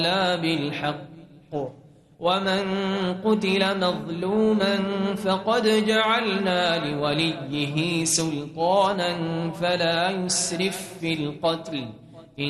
بالحق ومن قتل مظلوما فقد جعلنا لوليه سلطانا فلا يسرف في القتل